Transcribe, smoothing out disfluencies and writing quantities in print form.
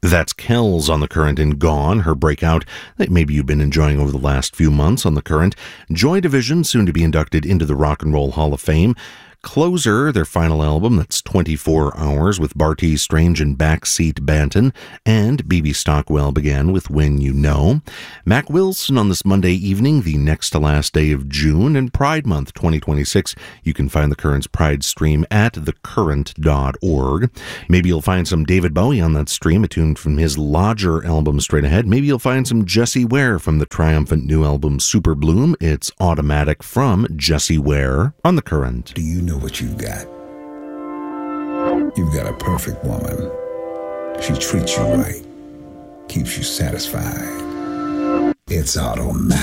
That's Kells on The Current and Gone, her breakout that maybe you've been enjoying over the last few months on The Current. Joy Division, soon to be inducted into the Rock and Roll Hall of Fame. Closer, their final album, that's 24 Hours, with Barty Strange and Backseat Banton, and BB Stockwell began with When You Know. Mac Wilson on this Monday evening, the next to last day of June, and Pride Month 2026. You can find The Current's Pride stream at thecurrent.org. Maybe you'll find some David Bowie on that stream, a tune from his Lodger album straight ahead. Maybe you'll find some Jessie Ware from the triumphant new album Super Bloom. It's Automatic from Jessie Ware on The Current. Do you know what you've got? You've got a perfect woman. She treats you right, keeps you satisfied. It's automatic.